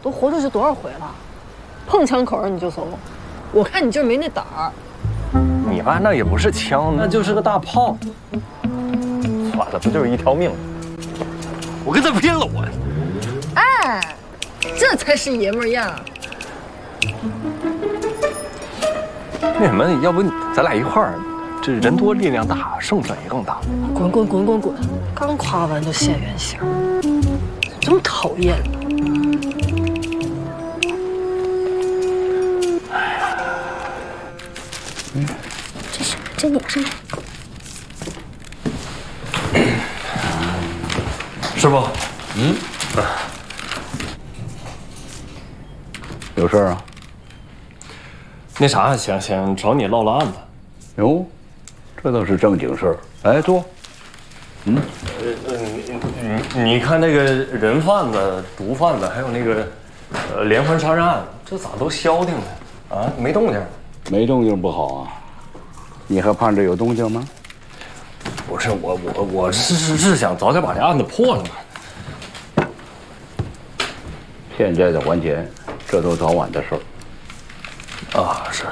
都活出去多少回了，碰枪口你就怂，我看你就是没那胆儿。 你妈那也不是枪，那就是个大炮。算了，不就是一条命？我跟他拼了，我！ 哎，这才是爷们儿样。 那什么，要不咱俩一块儿？这人多力量大，胜算也更大。 滚滚滚滚滚！刚夸完就现原形，这么讨厌呢？ 这你是？ 师傅， 有事儿啊？ 那啥，想找你唠唠案子。 哟，这倒是正经事儿。来，坐。 你看那个人贩子、毒贩子，还有那个连环杀人案，这咋都消停了啊？没动静。 没动静不好啊。你还盼着有动静吗？ 不是我是想早点把这案子破了嘛。 欠债的还钱，这都早晚的事儿。 啊，是。